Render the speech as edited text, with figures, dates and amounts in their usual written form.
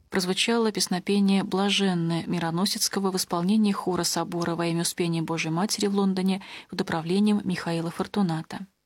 прозвучало песнопение «Блаженное» Мироносецкого в исполнении хора собора во имя Успения Божией Матери в Лондоне под управлением Михаила Фортуната.